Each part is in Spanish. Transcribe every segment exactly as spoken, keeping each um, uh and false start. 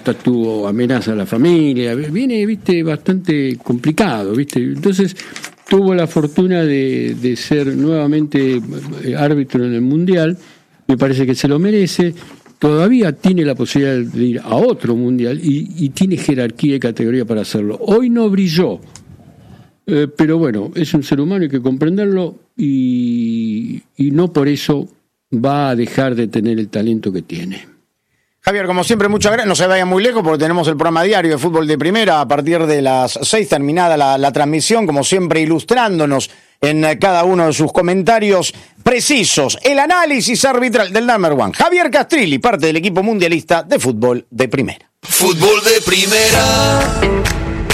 hasta tuvo amenaza a la familia, viene, viste, bastante complicado, viste, entonces tuvo la fortuna de, de ser nuevamente árbitro en el Mundial, me parece que se lo merece, todavía tiene la posibilidad de ir a otro Mundial y, y tiene jerarquía y categoría para hacerlo. Hoy no brilló, eh, pero bueno, es un ser humano, hay que comprenderlo y, y no por eso va a dejar de tener el talento que tiene. Javier, como siempre, muchas gracias. No se vayan muy lejos porque tenemos el programa diario de Fútbol de Primera a partir de las seis, terminada la, la transmisión, como siempre ilustrándonos en cada uno de sus comentarios precisos. El análisis arbitral del number one. Javier Castrilli, parte del equipo mundialista de Fútbol de Primera. Fútbol de Primera.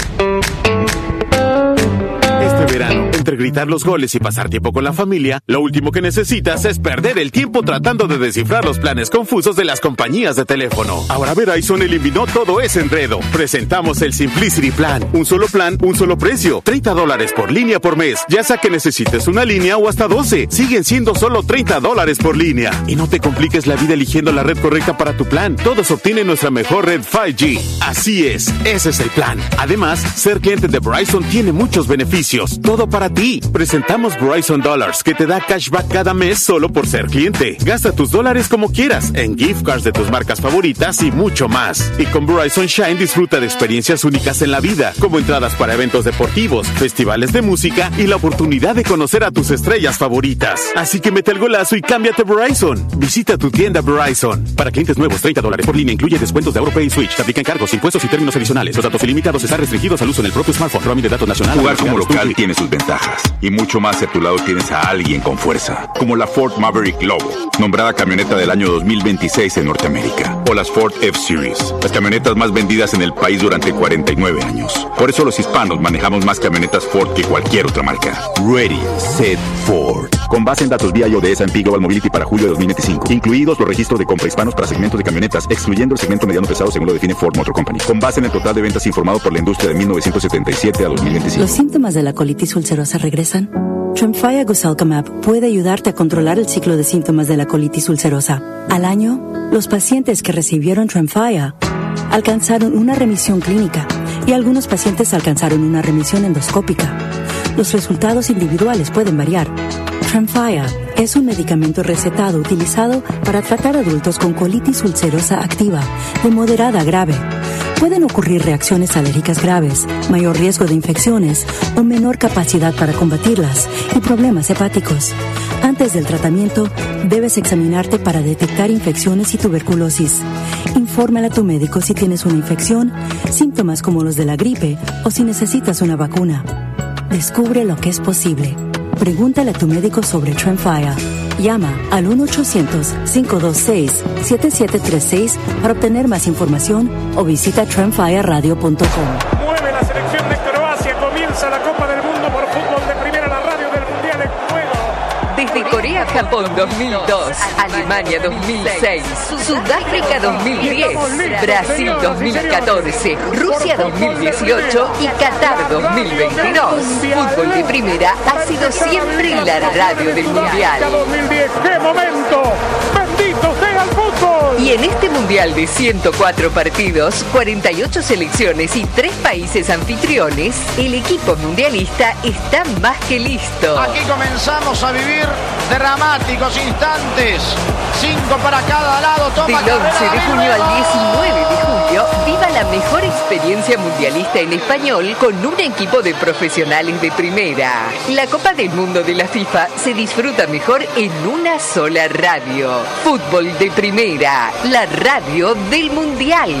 Este verano, entre gritar los goles y pasar tiempo con la familia, lo último que necesitas es perder el tiempo tratando de descifrar los planes confusos de las compañías de teléfono. Ahora Verizon eliminó todo ese enredo. Presentamos el Simplicity Plan. Un solo plan, un solo precio. treinta dólares por línea por mes. Ya sea que necesites una línea o hasta doce. Siguen siendo solo treinta dólares por línea. Y no te compliques la vida eligiendo la red correcta para tu plan. Todos obtienen nuestra mejor red cinco G. Así es, ese es el plan. Además, ser cliente de Verizon tiene muchos beneficios. Todo para ti. Presentamos Verizon Dollars, que te da cashback cada mes solo por ser cliente. Gasta tus dólares como quieras, en gift cards de tus marcas favoritas y mucho más. Y con Verizon Shine disfruta de experiencias únicas en la vida, como entradas para eventos deportivos, festivales de música y la oportunidad de conocer a tus estrellas favoritas. Así que mete el golazo y cámbiate a Verizon. Visita tu tienda Verizon. Para clientes nuevos, treinta dólares por línea incluye descuentos de AuroPay y Switch. Te aplican cargos, impuestos y términos adicionales. Los datos ilimitados están restringidos al uso en el propio smartphone. Roaming de datos nacional. Jugar como local tiene sus ventajas. Y mucho más si a tu lado tienes a alguien con fuerza. Como la Ford Maverick Lobo, nombrada camioneta del año dos mil veintiséis en Norteamérica. O las Ford F-Series, las camionetas más vendidas en el país durante cuarenta y nueve años. Por eso los hispanos manejamos más camionetas Ford que cualquier otra marca. Ready, Set, Ford. Con base en datos V I O de S and P Global Mobility para julio de dos mil veinticinco. Incluidos los registros de compra hispanos para segmentos de camionetas, excluyendo el segmento mediano pesado según lo define Ford Motor Company. Con base en el total de ventas informado por la industria de mil novecientos setenta y siete a dos mil veinticinco. ¿Los síntomas de la colitis ulcerosa regresan? Tremfya Guselkumab puede ayudarte a controlar el ciclo de síntomas de la colitis ulcerosa. Al año, los pacientes que recibieron Tremfya alcanzaron una remisión clínica y algunos pacientes alcanzaron una remisión endoscópica. Los resultados individuales pueden variar. Tremfya es un medicamento recetado utilizado para tratar adultos con colitis ulcerosa activa de moderada a grave. Pueden ocurrir reacciones alérgicas graves, mayor riesgo de infecciones o menor capacidad para combatirlas y problemas hepáticos. Antes del tratamiento, debes examinarte para detectar infecciones y tuberculosis. Infórmale a tu médico si tienes una infección, síntomas como los de la gripe o si necesitas una vacuna. Descubre lo que es posible. Pregúntale a tu médico sobre Tremfya. Llama al uno ochocientos, cinco dos seis, siete siete tres seis para obtener más información o visita tremfya radio punto com. Mueve la selección de Croacia, comienza la Copa del Mundo por Fútbol de Primera, la radio del Mundial en juego. Desde Corea-Japón dos mil dos, Alemania dos mil seis, Sudáfrica dos mil diez, Brasil dos mil catorce, Rusia dos mil dieciocho y Qatar dos mil veintidós. Fútbol de Primera ha sido siempre la radio del Mundial. dos mil diez, ¡qué momento! ¡Bendito sea el fútbol! Y en este Mundial de ciento cuatro partidos, cuarenta y ocho selecciones y tres países anfitriones, el equipo mundialista está más que listo. Aquí comenzamos a vivir dramáticos instantes. Cinco para cada lado. Toma Del once de junio al diecinueve de julio, viva la mejor experiencia mundialista en español con un equipo de profesionales de primera. La Copa del Mundo de la FIFA se disfruta mejor en una sola radio. Fútbol de Primera, la radio del Mundial.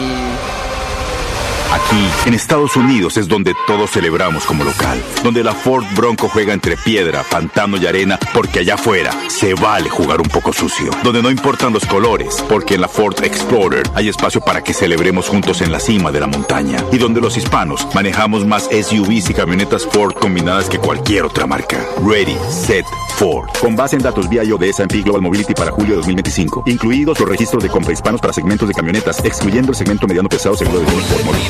Aquí, en Estados Unidos, es donde todos celebramos como local. Donde la Ford Bronco juega entre piedra, pantano y arena, porque allá afuera se vale jugar un poco sucio. Donde no importan los colores, porque en la Ford Explorer hay espacio para que celebremos juntos en la cima de la montaña. Y donde los hispanos manejamos más S U Vs y camionetas Ford combinadas que cualquier otra marca. Ready, Set, Ford. Con base en datos V I O de S and P Global Mobility para julio de dos mil veinticinco. Incluidos los registros de compra hispanos para segmentos de camionetas, excluyendo el segmento mediano pesado según lo define Ford Motor.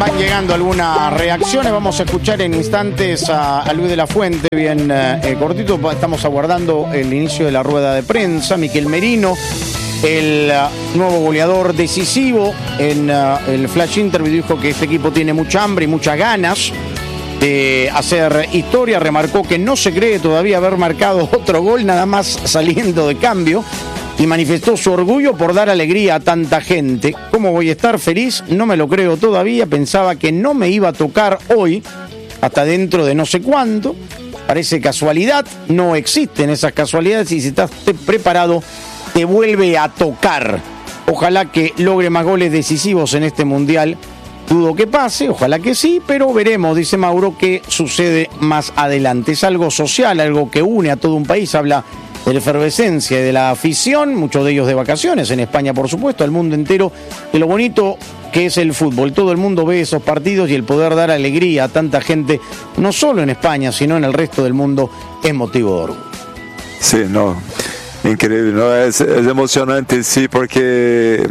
Van llegando algunas reacciones. Vamos a escuchar en instantes a, a Luis de la Fuente, bien eh, cortito. Estamos aguardando el inicio de la rueda de prensa. Miquel Merino, el uh, nuevo goleador decisivo en uh, el Flash Interview, dijo que este equipo tiene mucha hambre y muchas ganas de hacer historia. Remarcó que no se cree todavía haber marcado otro gol, nada más saliendo de cambio. Y manifestó su orgullo por dar alegría a tanta gente. ¿Cómo voy a estar feliz? No me lo creo todavía. Pensaba que no me iba a tocar hoy, hasta dentro de no sé cuánto. Parece casualidad. No existen esas casualidades y si estás preparado, te vuelve a tocar. Ojalá que logre más goles decisivos en este Mundial. Dudo que pase, ojalá que sí, pero veremos, dice Mauro, qué sucede más adelante. Es algo social, algo que une a todo un país. Habla de la efervescencia y de la afición, muchos de ellos de vacaciones, en España por supuesto, al mundo entero, de lo bonito que es el fútbol. Todo el mundo ve esos partidos y el poder dar alegría a tanta gente, no solo en España, sino en el resto del mundo, es motivo de orgullo. Sí, no, increíble, ¿no? Es, es emocionante, sí, porque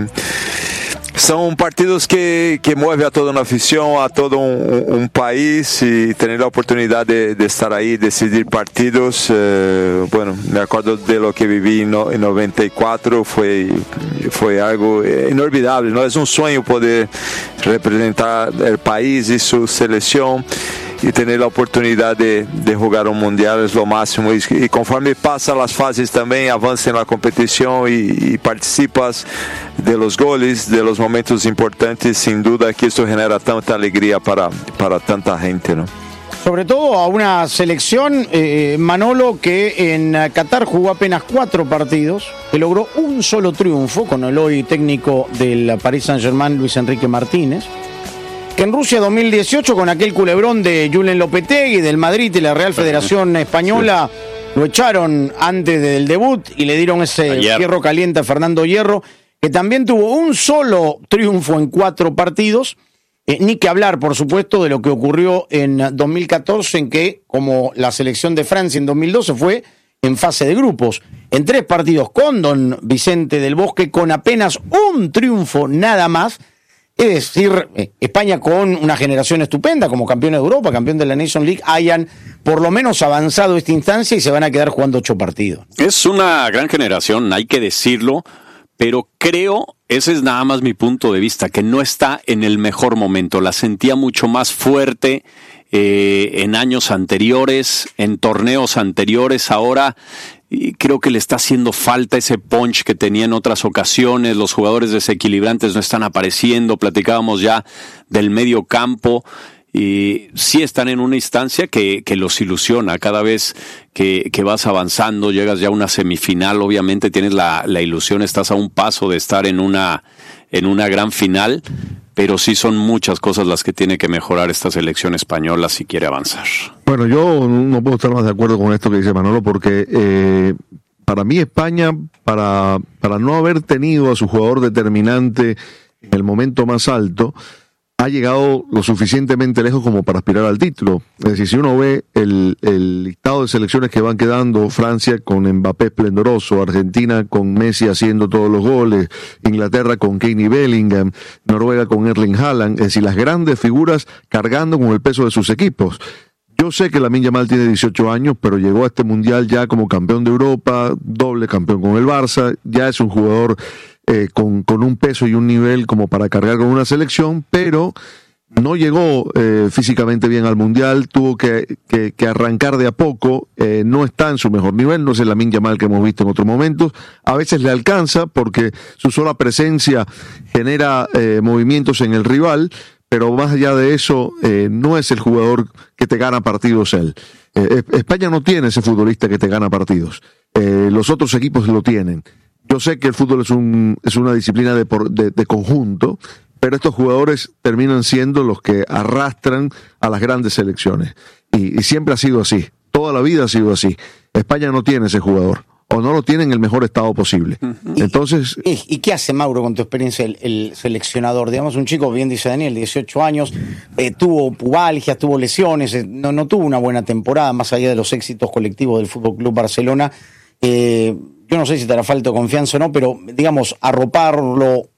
son partidos que, que mueven a toda una afición, a todo un, un país, y tener la oportunidad de, de estar ahí, decidir partidos. Eh, bueno, me acuerdo de lo que viví en, no, en noventa y cuatro, fue, fue algo inolvidable, ¿no? Es un sueño poder representar el país y su selección. Y tener la oportunidad de, de jugar un mundial es lo máximo. Y, y conforme pasa las fases también, avanza en la competición y, y participas de los goles, de los momentos importantes, sin duda que esto genera tanta alegría para, para tanta gente, ¿no? Sobre todo a una selección, eh, Manolo, que en Qatar jugó apenas cuatro partidos, que logró un solo triunfo con el hoy técnico del Paris Saint-Germain, Luis Enrique Martínez. Que en Rusia dos mil dieciocho, con aquel culebrón de Julen Lopetegui, del Madrid y la Real Federación Española, lo echaron antes del debut y le dieron ese fierro caliente a Fernando Hierro, que también tuvo un solo triunfo en cuatro partidos. Eh, ni que hablar, por supuesto, de lo que ocurrió en dos mil catorce, en que, como la selección de Francia en dos mil doce, fue en fase de grupos, en tres partidos con don Vicente del Bosque, con apenas un triunfo nada más. Es decir, España con una generación estupenda, como campeón de Europa, campeón de la Nation League, hayan por lo menos avanzado esta instancia y se van a quedar jugando ocho partidos. Es una gran generación, hay que decirlo, pero creo, ese es nada más mi punto de vista, que no está en el mejor momento. La sentía mucho más fuerte eh, en años anteriores, en torneos anteriores. Ahora y creo que le está haciendo falta ese punch que tenía en otras ocasiones. Los jugadores desequilibrantes no están apareciendo. Platicábamos ya del medio campo. Y sí están en una instancia que, que los ilusiona. Cada vez que, que vas avanzando, llegas ya a una semifinal, obviamente tienes la, la ilusión, estás a un paso de estar en una, en una gran final. Pero sí son muchas cosas las que tiene que mejorar esta selección española si quiere avanzar. Bueno, yo no puedo estar más de acuerdo con esto que dice Manolo, porque eh, para mí España, para, para no haber tenido a su jugador determinante en el momento más alto, ha llegado lo suficientemente lejos como para aspirar al título. Es decir, si uno ve el, el listado de selecciones que van quedando, Francia con Mbappé esplendoroso, Argentina con Messi haciendo todos los goles, Inglaterra con Kane y Bellingham, Noruega con Erling Haaland, es decir, las grandes figuras cargando con el peso de sus equipos. Yo sé que Lamine Yamal tiene dieciocho años, pero llegó a este mundial ya como campeón de Europa, doble campeón con el Barça, ya es un jugador Eh, con, con un peso y un nivel como para cargar con una selección, pero no llegó eh, físicamente bien al Mundial, tuvo que, que, que arrancar de a poco, eh, no está en su mejor nivel, no es el Lamine Yamal que hemos visto en otros momentos, a veces le alcanza porque su sola presencia genera eh, movimientos en el rival, pero más allá de eso, eh, no es el jugador que te gana partidos él. Eh, España no tiene ese futbolista que te gana partidos, eh, los otros equipos lo tienen. Yo sé que el fútbol es un es una disciplina de, por, de, de conjunto, pero estos jugadores terminan siendo los que arrastran a las grandes selecciones. Y, y siempre ha sido así, toda la vida ha sido así. España no tiene ese jugador, o no lo tiene en el mejor estado posible. Entonces, ¿Y, y qué hace, Mauro, con tu experiencia, el, el seleccionador? Digamos, un chico, bien dice Daniel, dieciocho años, eh, tuvo pubalgias, tuvo lesiones, eh, no, no tuvo una buena temporada, más allá de los éxitos colectivos del Fútbol Club Barcelona. Eh, Yo no sé si te hará falta confianza o no, pero, digamos, arroparlo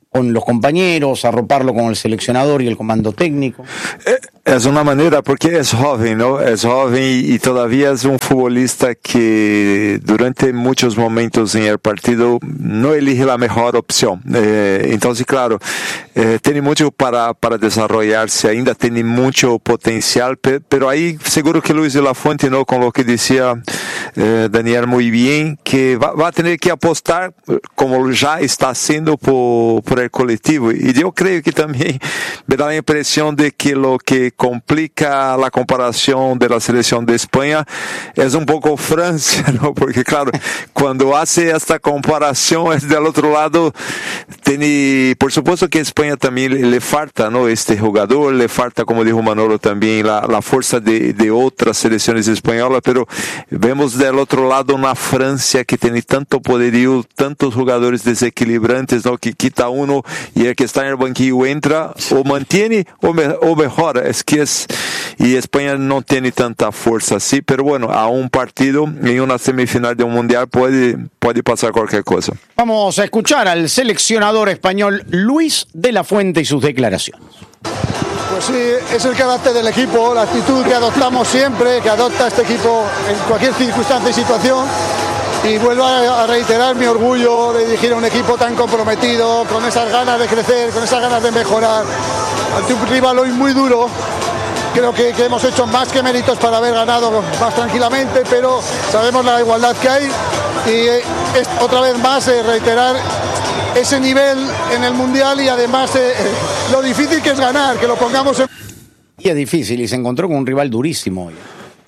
con los compañeros, arroparlo con el seleccionador y el comando técnico? Es una manera, porque es joven, ¿no? Es joven y, y todavía es un futbolista que durante muchos momentos en el partido no elige la mejor opción. Eh, entonces, claro, eh, tiene mucho para, para desarrollarse, ainda tiene mucho potencial, pe, pero ahí seguro que Luis de la Fuente, ¿no? Con lo que decía eh, Daniel muy bien, que va, va a tener que apostar, como ya está haciendo por, por el colectivo. Y yo creo que también me da la impresión de que lo que complica la comparación de la selección de España es un poco Francia, ¿no? Porque claro, cuando hace esta comparación es del otro lado, tiene, por supuesto que a España también le, le falta, ¿no? Este jugador, le falta, como dijo Manolo también, la, la fuerza de, de otras selecciones españolas, pero vemos del otro lado una Francia que tiene tanto poderío, tantos jugadores desequilibrantes, ¿no? Que quita uno y el que está en el banquillo entra, o mantiene o, me, o mejora. Es que es, y España no tiene tanta fuerza así, pero bueno, a un partido en una semifinal de un mundial puede, puede pasar cualquier cosa. Vamos a escuchar al seleccionador español Luis de la Fuente y sus declaraciones. Pues sí, es el carácter del equipo, la actitud que adoptamos siempre, que adopta este equipo en cualquier circunstancia y situación. Y vuelvo a reiterar mi orgullo de dirigir a un equipo tan comprometido, con esas ganas de crecer, con esas ganas de mejorar, ante un rival hoy muy duro. Creo que, que hemos hecho más que méritos para haber ganado más tranquilamente, pero sabemos la igualdad que hay y es, otra vez más eh, reiterar ese nivel en el Mundial y además eh, lo difícil que es ganar, que lo pongamos en... Y es difícil y se encontró con un rival durísimo hoy.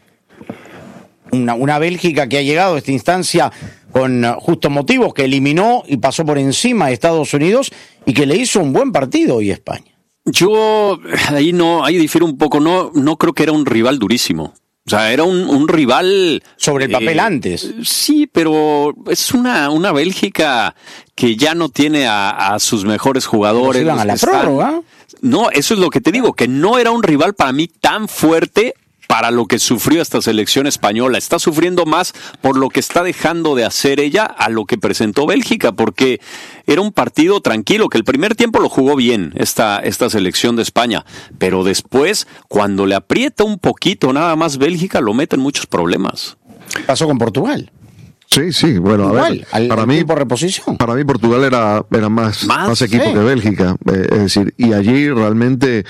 Una, una Bélgica que ha llegado a esta instancia con justos motivos, que eliminó y pasó por encima de Estados Unidos y que le hizo un buen partido hoy a España. Yo ahí no, ahí difiero un poco, no, no creo que era un rival durísimo. O sea, era un, un rival... Sobre el papel eh, antes. Sí, pero es una, una Bélgica que ya no tiene a, a sus mejores jugadores. Iban a la prórroga. No, eso es lo que te digo, que no era un rival para mí tan fuerte para lo que sufrió esta selección española. Está sufriendo más por lo que está dejando de hacer ella a lo que presentó Bélgica, porque era un partido tranquilo, que el primer tiempo lo jugó bien esta, esta selección de España, pero después, cuando le aprieta un poquito nada más Bélgica, lo mete en muchos problemas. Pasó con Portugal. Sí, sí, bueno, Igual, a ver, al, para al mí, por reposición. Para mí Portugal era, era más, más, más equipo sí. que Bélgica, eh, es decir, y allí realmente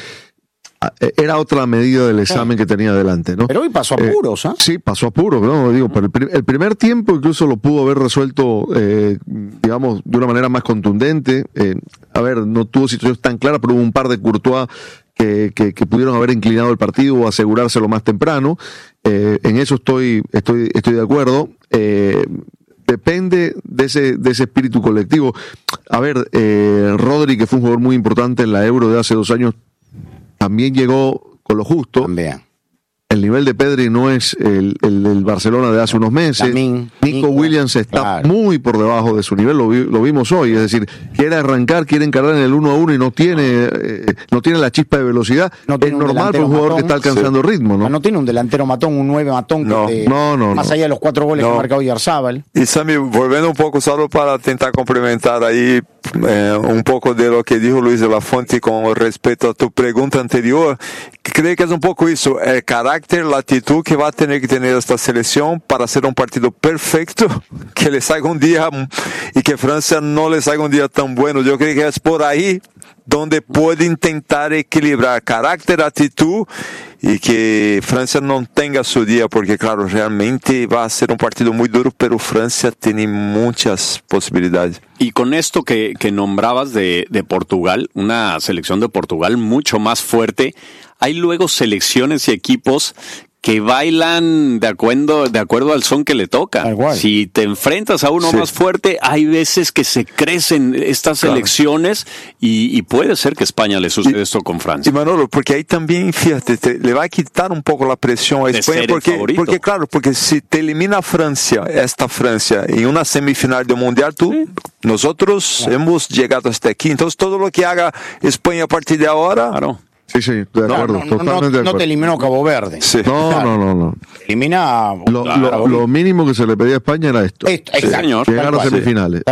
era otra medida del examen sí. que tenía delante, ¿no? Pero hoy pasó a puros, ¿ah? ¿eh? Sí, pasó a puros, ¿no? Digo, pero el, el primer tiempo incluso lo pudo haber resuelto, eh, digamos, de una manera más contundente. Eh, a ver, no tuvo situaciones tan claras, pero hubo un par de Courtois que, que, que pudieron haber inclinado el partido o asegurárselo más temprano. Eh, en eso estoy, estoy, estoy de acuerdo. Eh, Depende de ese, de ese espíritu colectivo. A ver, eh, Rodri, que fue un jugador muy importante en la Euro de hace dos años, también llegó con lo justo. También. El nivel de Pedri no es el, el del Barcelona de hace unos meses. También, Nico, Nico Williams está claro. muy por debajo de su nivel, lo, vi, lo vimos hoy. Es decir, quiere arrancar, quiere encargar en el uno a uno y no tiene eh, no tiene la chispa de velocidad. No es normal para un jugador matón, que está alcanzando sí. ritmo, ¿no? No tiene un delantero matón, un nueve matón. No, que te, no, no. Más no. allá de los cuatro goles no. que ha marcado Yarzábal. Y Sammy, volviendo un poco solo para tentar complementar ahí eh, un poco de lo que dijo Luis de la Fuente con respecto a tu pregunta anterior, creo que es un poco eso, el carácter, la actitud que va a tener que tener esta selección para hacer un partido perfecto, que le salga un día y que Francia no le salga un día tan bueno. Yo creo que es por ahí donde puede intentar equilibrar carácter, actitud y que Francia no tenga su día, porque claro, realmente va a ser un partido muy duro, pero Francia tiene muchas posibilidades. Y con esto que, que nombrabas de, de Portugal, una selección de Portugal mucho más fuerte, hay luego selecciones y equipos que bailan de acuerdo, de acuerdo al son que le toca. Si te enfrentas a uno sí. más fuerte, hay veces que se crecen estas claro. selecciones y, y puede ser que España le suceda y, esto con Francia. Y Manolo, porque ahí también, fíjate, te, le va a quitar un poco la presión a de España, porque, porque claro, porque si te elimina Francia, esta Francia, en una semifinal de Mundial, tú, sí. nosotros claro. hemos llegado hasta aquí, entonces todo lo que haga España a partir de ahora... Claro. Sí, sí, de acuerdo, no, no, totalmente no, de acuerdo. No te eliminó Cabo Verde. Sí. No, claro. no, no, no. Elimina... Lo, lo, lo mínimo que se le pedía a España era esto. esto exacto. Sí, señor. Llegar a semifinales. Tal cual.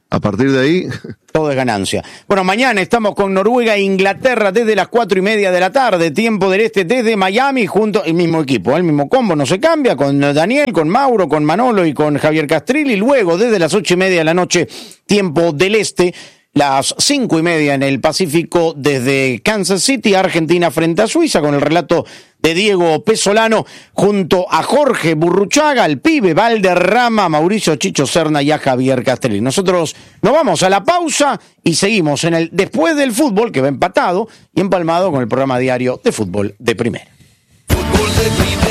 A partir de ahí... todo es ganancia. Bueno, mañana estamos con Noruega e Inglaterra desde las cuatro y media de la tarde, tiempo del este desde Miami, junto el mismo equipo, el mismo combo, no se cambia, con Daniel, con Mauro, con Manolo y con Javier Castrilli. Luego, desde las ocho y media de la noche, tiempo del este, las cinco y media en el Pacífico desde Kansas City, Argentina frente a Suiza, con el relato de Diego Pesolano junto a Jorge Burruchaga, al pibe Valderrama, Mauricio Chicho Serna y a Javier Castelli. Nosotros nos vamos a la pausa y seguimos en el Después del Fútbol, que va empatado y empalmado con el programa diario de fútbol de primera. Fútbol de primera.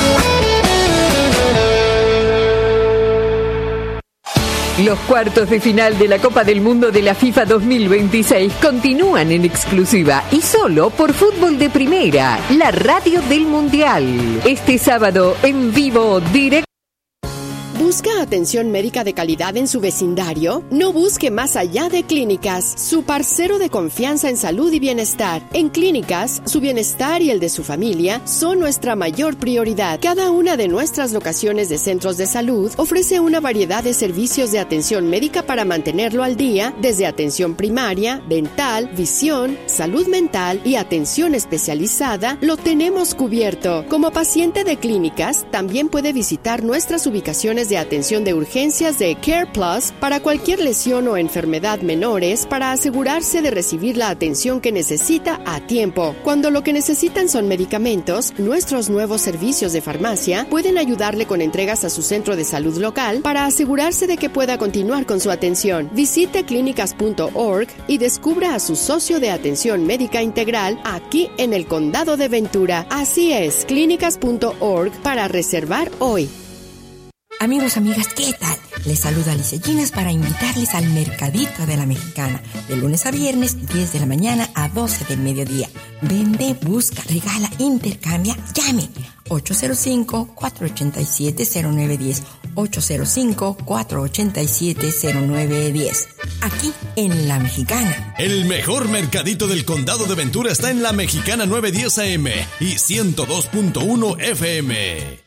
Los cuartos de final de la Copa del Mundo de la FIFA dos mil veintiséis continúan en exclusiva y solo por Fútbol de Primera, la radio del Mundial. Este sábado, en vivo, directo. ¿Busca atención médica de calidad en su vecindario? No busque más allá de Clínicas, su parcero de confianza en salud y bienestar. En Clínicas, su bienestar y el de su familia son nuestra mayor prioridad. Cada una de nuestras locaciones de centros de salud ofrece una variedad de servicios de atención médica para mantenerlo al día, desde atención primaria, dental, visión, salud mental y atención especializada, lo tenemos cubierto. Como paciente de Clínicas, también puede visitar nuestras ubicaciones de atención de urgencias de Care Plus para cualquier lesión o enfermedad menores para asegurarse de recibir la atención que necesita a tiempo. Cuando lo que necesitan son medicamentos, nuestros nuevos servicios de farmacia pueden ayudarle con entregas a su centro de salud local para asegurarse de que pueda continuar con su atención. Visite clínicas punto org y descubra a su socio de atención médica integral aquí en el Condado de Ventura. Así es, clínicas punto org para reservar hoy. Amigos, amigas, ¿qué tal? Les saluda Alicia Ginas para invitarles al Mercadito de la Mexicana, de lunes a viernes, diez de la mañana a doce del mediodía. Vende, busca, regala, intercambia, llame. ocho cero cinco, cuatro ocho siete, cero nueve uno cero, ocho cero cinco, cuatro ocho siete, cero nueve uno cero. Aquí en La Mexicana. El mejor mercadito del Condado de Ventura está en La Mexicana novecientos diez A M y ciento dos punto uno F M.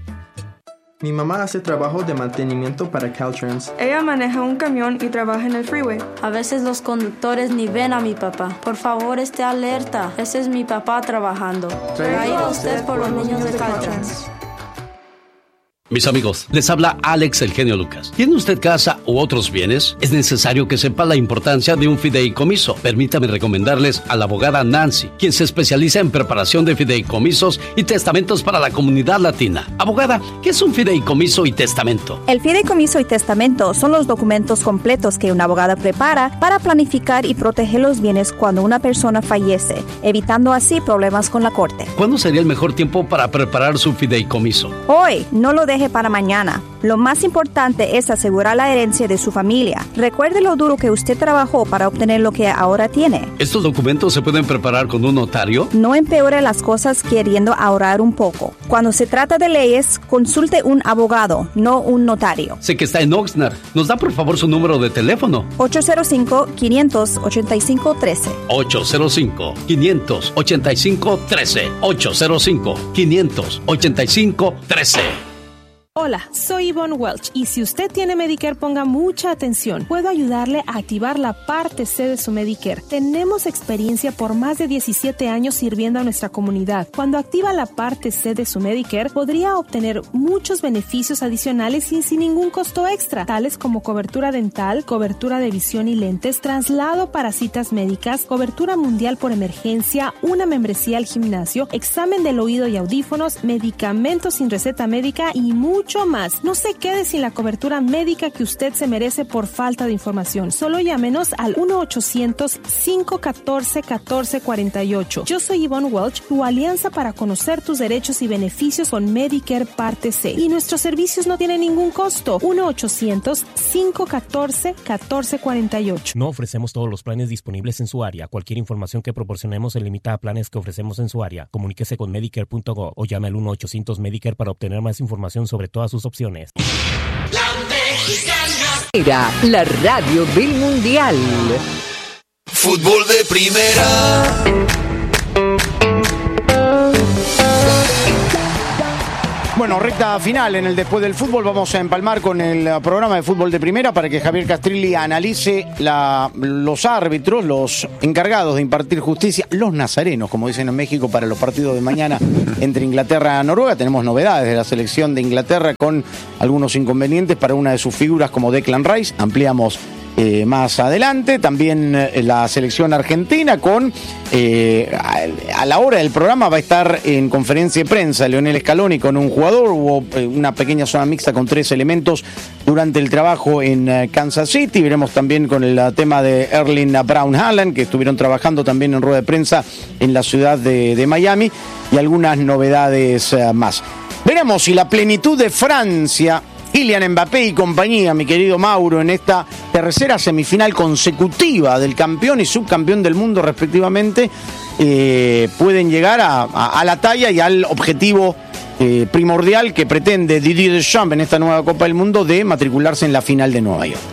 Mi mamá hace trabajo de mantenimiento para Caltrans. Ella maneja un camión y trabaja en el freeway. A veces los conductores ni ven a mi papá. Por favor, esté alerta. Ese es mi papá trabajando. Traído a usted por los niños de Caltrans. Mis amigos, les habla Alex El Genio Lucas. ¿Tiene usted casa u otros bienes? Es necesario que sepa la importancia de un fideicomiso. Permítame recomendarles a la abogada Nancy, quien se especializa en preparación de fideicomisos y testamentos para la comunidad latina. Abogada, ¿qué es un fideicomiso y testamento? El fideicomiso y testamento son los documentos completos que una abogada prepara para planificar y proteger los bienes cuando una persona fallece, evitando así problemas con la corte. ¿Cuándo sería el mejor tiempo para preparar su fideicomiso? Hoy, no lo deje para mañana. Lo más importante es asegurar la herencia de su familia. Recuerde lo duro que usted trabajó para obtener lo que ahora tiene. ¿Estos documentos se pueden preparar con un notario? No empeore las cosas queriendo ahorrar un poco. Cuando se trata de leyes, consulte un abogado, no un notario. Sé que está en Oxnard. ¿Nos da por favor su número de teléfono? ocho cero cinco, cinco ocho cinco, uno tres. ocho cero cinco, cinco ocho cinco, uno tres. ocho cero cinco, cinco ocho cinco, uno tres. Hola, soy Yvonne Welch y si usted tiene Medicare, ponga mucha atención. Puedo ayudarle a activar la parte C de su Medicare. Tenemos experiencia por más de diecisiete años sirviendo a nuestra comunidad. Cuando activa la parte C de su Medicare, podría obtener muchos beneficios adicionales y sin ningún costo extra, tales como cobertura dental, cobertura de visión y lentes, traslado para citas médicas, cobertura mundial por emergencia, una membresía al gimnasio, examen del oído y audífonos, medicamentos sin receta médica y mucho mucho más. No se quede sin la cobertura médica que usted se merece por falta de información. Solo llámenos al uno ochocientos, cinco uno cuatro, uno cuatro cuatro ocho. Yo soy Yvonne Welch, tu alianza para conocer tus derechos y beneficios con Medicare Parte C. Y nuestros servicios no tienen ningún costo. uno ochocientos, cinco uno cuatro, uno cuatro cuatro ocho. No ofrecemos todos los planes disponibles en su área. Cualquier información que proporcionemos se limita a planes que ofrecemos en su área. Comuníquese con Medicare punto gov o llame al uno ochocientos Medicare para obtener más información sobre todas sus opciones. La Mexicana era la radio del Mundial. Fútbol de primera. Bueno, recta final en el Después del Fútbol. Vamos a empalmar con el programa de fútbol de primera para que Javier Castrilli analice la, los árbitros, los encargados de impartir justicia, los nazarenos, como dicen en México, para los partidos de mañana entre Inglaterra y Noruega. Tenemos novedades de la selección de Inglaterra con algunos inconvenientes para una de sus figuras como Declan Rice. Ampliamos Eh, más adelante. También eh, la selección argentina con eh, a, a la hora del programa va a estar en conferencia de prensa Lionel Scaloni con un jugador. Hubo eh, una pequeña zona mixta con tres elementos durante el trabajo en eh, Kansas City. Veremos también con el uh, tema de Erling Brown Haaland, que estuvieron trabajando también en rueda de prensa en la ciudad de, de Miami, y algunas novedades uh, más. Veremos si la plenitud de Francia, Kylian Mbappé y compañía, mi querido Mauro, en esta tercera semifinal consecutiva del campeón y subcampeón del mundo respectivamente, eh, pueden llegar a, a, a la talla y al objetivo eh, primordial que pretende Didier Deschamps en esta nueva Copa del Mundo, de matricularse en la final de Nueva York.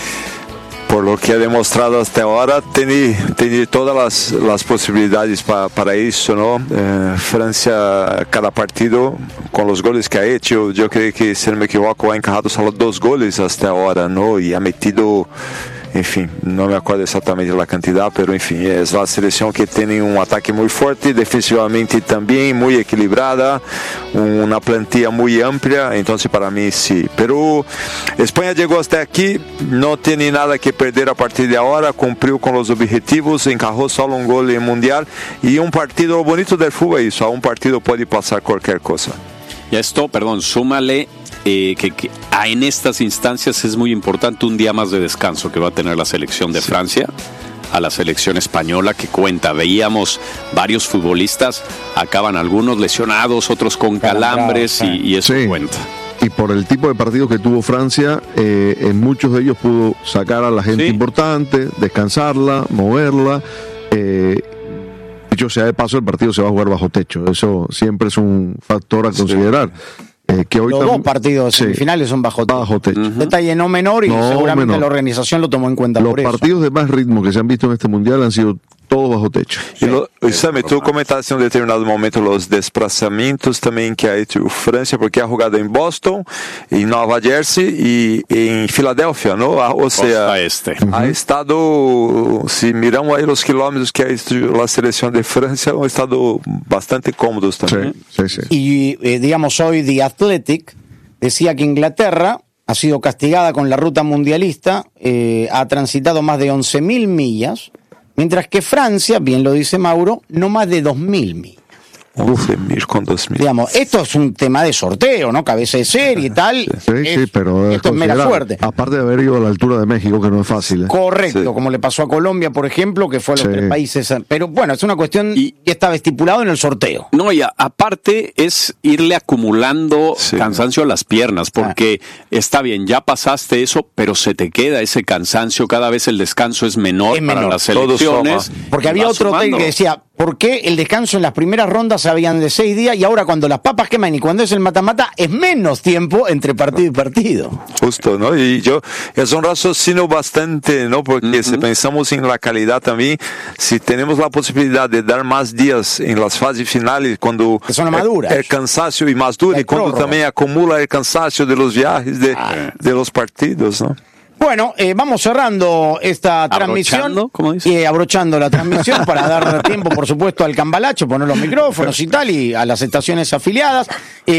Por lo que ha demostrado hasta ahora, tiene, tiene todas las, las posibilidades pa, para eso, ¿no? Eh, Francia, cada partido, con los goles que ha hecho, yo creo que, si no me equivoco, ha encajado solo dos goles hasta ahora, ¿no? Y ha metido, en fin, no me acuerdo exactamente la cantidad, pero en fin, es la selección que tiene un ataque muy fuerte, defensivamente también, muy equilibrada, una plantilla muy amplia, entonces para mí sí. Pero España llegó hasta aquí, no tiene nada que perder a partir de ahora, cumplió con los objetivos, encajó solo un gol en Mundial, y un partido bonito del fútbol, eso, a un partido puede pasar cualquier cosa. Y a esto, perdón, súmale eh, que, que ah, en estas instancias es muy importante un día más de descanso que va a tener la selección de sí. Francia a la selección española, que cuenta. Veíamos varios futbolistas, acaban algunos lesionados, otros con calambres, y, y eso sí. cuenta. Y por el tipo de partidos que tuvo Francia, eh, en muchos de ellos pudo sacar a la gente sí. importante, descansarla, moverla. Eh, dicho sea de paso, el partido se va a jugar bajo techo. Eso siempre es un factor a considerar. Sí. Eh, que hoy Los tam- dos partidos sí. semifinales son bajo techo. Bajo techo. Uh-huh. Detalle no menor, y no seguramente menor. La organización lo tomó en cuenta. Los por eso. partidos de más ritmo que se han visto en este mundial han sido todos bajo techo. Y lo, Sammy, tú comentaste en un determinado momento los desplazamientos también que ha hecho Francia, porque ha jugado en Boston, en Nueva Jersey y en Filadelfia, ¿no? O sea, este. ha uh-huh. estado, si miramos ahí los kilómetros que ha hecho la selección de Francia, han estado bastante cómodos también. Sí, sí, sí. Y eh, digamos, hoy The Athletic decía que Inglaterra ha sido castigada con la ruta mundialista, eh, ha transitado más de once mil millas, mientras que Francia, bien lo dice Mauro, no más de dos mil millas. once mil con dos mil. Digamos, esto es un tema de sorteo, ¿no? Cabeza de serie y tal. Sí, es, sí, pero esto es mera suerte. Aparte de haber ido a la altura de México, que no es fácil. ¿eh? Correcto, sí. como le pasó a Colombia, por ejemplo, que fue a los sí. tres países. Pero bueno, es una cuestión y, que estaba estipulado en el sorteo. No, y a, aparte es irle acumulando sí. cansancio a las piernas, porque ah. está bien, ya pasaste eso, pero se te queda ese cansancio. Cada vez el descanso es menor, es menor. Para las selecciones. Porque había otro que decía, ¿por qué el descanso en las primeras rondas habían de seis días y ahora cuando las papas queman y cuando es el mata-mata es menos tiempo entre partido y partido? Justo, ¿no? Y yo, es un raciocinio bastante, ¿no? Porque uh-huh. si pensamos en la calidad también, si tenemos la posibilidad de dar más días en las fases finales, cuando que son maduras. El, el cansancio y más duro, y cuando prórroga. También acumula el cansancio de los viajes, de, ah. de los partidos, ¿no? Bueno, eh, vamos cerrando esta transmisión y eh, abrochando la transmisión para dar tiempo, por supuesto, al cambalacho, poner los micrófonos y tal, y a las estaciones afiliadas.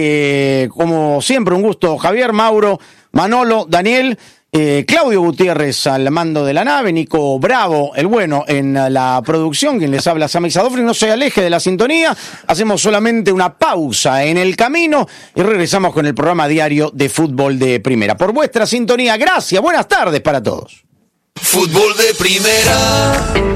Eh, como siempre, un gusto, Javier, Mauro, Manolo, Daniel, eh, Claudio Gutiérrez al mando de la nave, Nico Bravo, el bueno, en la producción, quien les habla, Sammy Sadofri. No se aleje de la sintonía, hacemos solamente una pausa en el camino y regresamos con el programa diario de Fútbol de Primera. Por vuestra sintonía, gracias, buenas tardes para todos. Fútbol de Primera.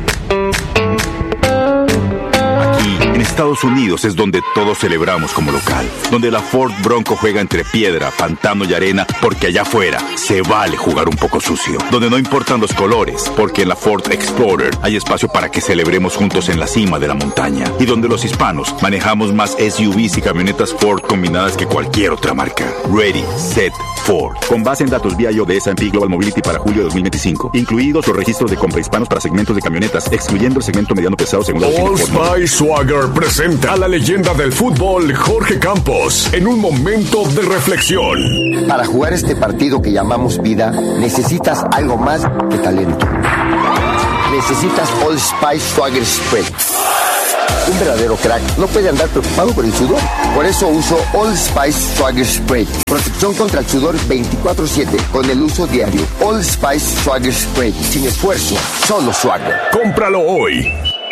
En Estados Unidos es donde todos celebramos como local, donde la Ford Bronco juega entre piedra, pantano y arena, porque allá afuera se vale jugar un poco sucio, donde no importan los colores, porque en la Ford Explorer hay espacio para que celebremos juntos en la cima de la montaña, y donde los hispanos manejamos más S U Vs y camionetas Ford combinadas que cualquier otra marca. Ready, Set, Ford. Con base en datos B I O de S and P Global Mobility para julio de dos mil veinticinco, incluidos los registros de compra hispanos para segmentos de camionetas, excluyendo el segmento mediano pesado según la Old Spice Swagger presenta a la leyenda del fútbol Jorge Campos en un momento de reflexión. Para jugar este partido que llamamos vida, necesitas algo más que talento. Necesitas Old Spice Swagger Spray. Un verdadero crack no puede andar preocupado por el sudor. Por eso uso Old Spice Swagger Spray. Protección contra el sudor veinticuatro siete con el uso diario. Old Spice Swagger Spray. Sin esfuerzo, solo Swagger. Cómpralo hoy.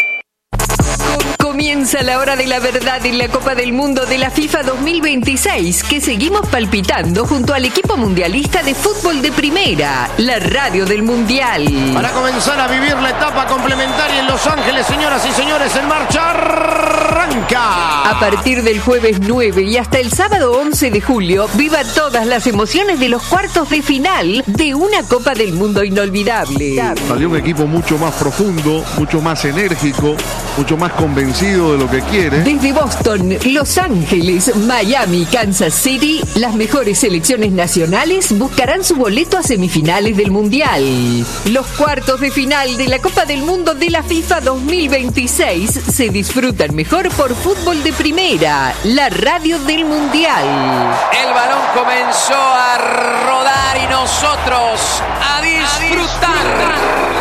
Comienza la hora de la verdad en la Copa del Mundo de la FIFA dos mil veintiséis, que seguimos palpitando junto al equipo mundialista de fútbol de primera, la radio del Mundial. Para comenzar a vivir la etapa complementaria en Los Ángeles, señoras y señores, en marcha arranca. A partir del jueves nueve y hasta el sábado once de julio, viva todas las emociones de los cuartos de final de una Copa del Mundo inolvidable. Salió un equipo mucho más profundo, mucho más enérgico, mucho más convencido de lo que quiere. Desde Boston, Los Ángeles, Miami, Kansas City, las mejores selecciones nacionales buscarán su boleto a semifinales del Mundial. Los cuartos de final de la Copa del Mundo de la FIFA dos mil veintiséis se disfrutan mejor por Fútbol de Primera, la radio del Mundial. El balón comenzó a rodar y nosotros, adiós.